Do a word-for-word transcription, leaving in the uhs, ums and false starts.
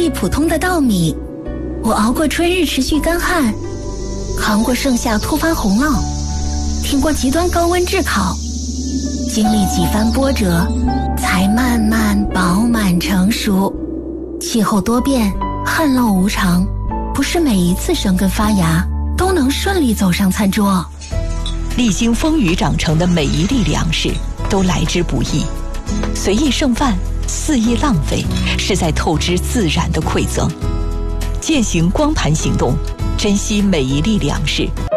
粒普通的稻米，我熬过春日持续干旱，扛过盛夏突发洪涝，挺过极端高温炙烤，经历几番波折，才慢慢饱满成熟。气候多变，旱涝无常，不是每一次生根发芽都能顺利走上餐桌。 历经风雨长成的每一粒粮食都来之不易，随意剩饭，肆意浪费，是在透支自然的馈赠。践行光盘行动，珍惜每一粒粮食。